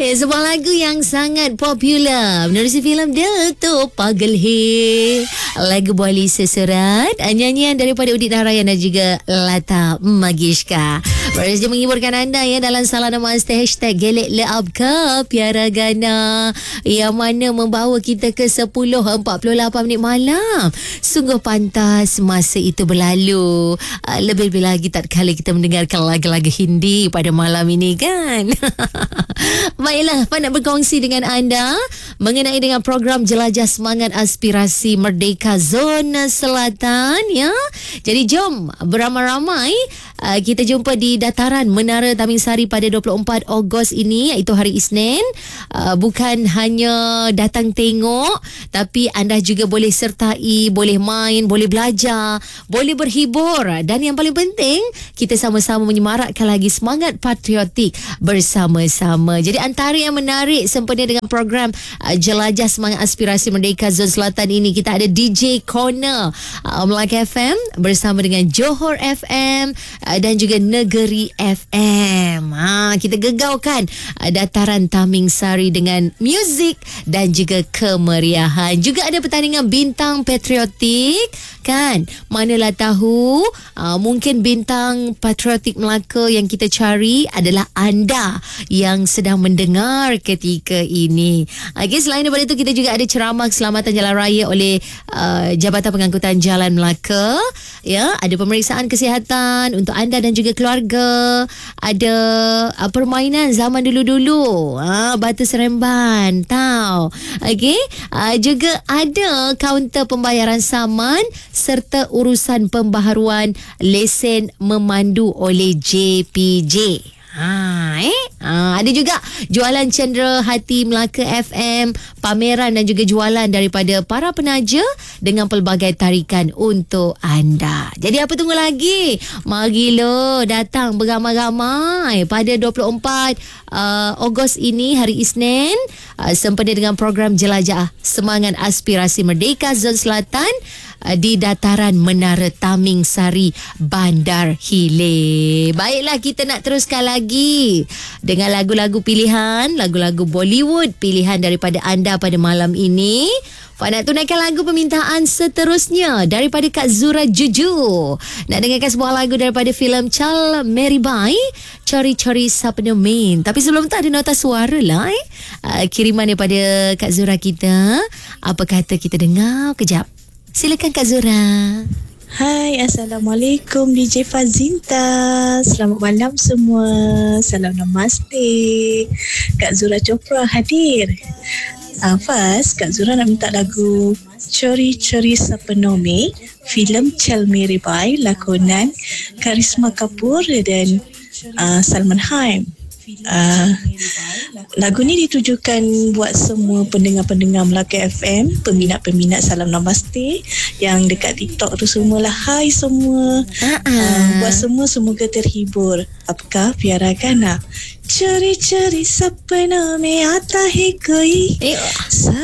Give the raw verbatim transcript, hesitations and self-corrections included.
Ya, sebuah lagu yang sangat popular menerusi filem Datuk Pagal He. Lagu Boleh Seserat, nyanyian daripada Udit Narayan dan juga Lata Mangeshkar. Bersedia menghiburkan anda ya dalam Salam Namaste hashtag Gelek Leapka Piara Gana, yang mana membawa kita ke sepuluh empat puluh lapan minit malam. Sungguh pantas masa itu berlalu. Lebih-lebih lagi tak kala kita mendengarkan lagu-lagu Hindi pada malam ini kan. Baiklah, Pak nak berkongsi dengan anda mengenai dengan program Jelajah Semangat Aspirasi Merdeka Zona Selatan ya. Jadi jom beramai-ramai uh, kita jumpa di dataran Menara Tamingsari pada dua puluh empat Ogos ini, iaitu hari Isnin. Uh, bukan hanya datang tengok, tapi anda juga boleh sertai, boleh main, boleh belajar, boleh berhibur, dan yang paling penting kita sama-sama menyemarakkan lagi semangat patriotik bersama-sama. Jadi antara yang menarik sempena dengan program uh, Jelajah Semangat Aspirasi Merdeka Zon Selatan ini, kita ada D J Corner uh, Melaka F M bersama dengan Johor F M uh, dan juga Negeri F M. Ha, kita gegaukan uh, dataran Tamingsari dengan muzik dan juga kemeriahan. Juga ada pertandingan bintang patriotik kan. Manalah tahu uh, mungkin bintang patriotik Melaka yang kita cari adalah anda yang sedang mendengar ketika ini. Okay, selain daripada itu kita juga ada ceramah keselamatan jalan raya oleh uh, Jabatan Pengangkutan Jalan Melaka. Ya, ada pemeriksaan kesihatan untuk anda dan juga keluarga. Ada uh, permainan zaman dulu-dulu. Uh, batu seremban, tahu. Okey, uh, juga ada kaunter pembayaran saman serta urusan pembaharuan lesen memandu oleh J P J. Ha, eh? Ha, ada juga jualan Cendera Hati Melaka F M, pameran dan juga jualan daripada para penaja dengan pelbagai tarikan untuk anda. Jadi apa tunggu lagi? Mari lo datang beramai-ramai pada dua puluh empat uh, Ogos ini, hari Isnin, uh, sempena dengan program Jelajah Semangat Aspirasi Merdeka Zon Selatan di dataran Menara Tamingsari, Bandar Hilir. Baiklah, kita nak teruskan lagi dengan lagu-lagu pilihan, lagu-lagu Bollywood pilihan daripada anda pada malam ini. Pak nak tunaikan lagu permintaan seterusnya daripada Kak Zura Juju. Nak dengarkan sebuah lagu daripada filem Chal Meri Bai, Cari-Cari Sapna Main. Tapi sebelum tu ada nota suara lah eh. Uh, kiriman daripada Kak Zura kita. Apa kata kita dengar kejap. Silakan Kak Zura. Hai, Assalamualaikum D J Fazinta. Selamat malam semua. Salam Namaste. Kak Zura Chopra hadir. Uh, first, Kak Zura nak minta lagu Cari-Cari Sapnome, filem Chal Meri Bai, lakonan Karisma Kapoor dan uh, Salman Khan. Uh, lagu ni ditujukan buat semua pendengar-pendengar Melaka F M, peminat-peminat Salam Namaste yang dekat TikTok tu semualah. Hai semua. Uh-uh. uh, Buat semua semoga terhibur. Apakah Piara Gana? Cari-cari sapna mein aata hai koi.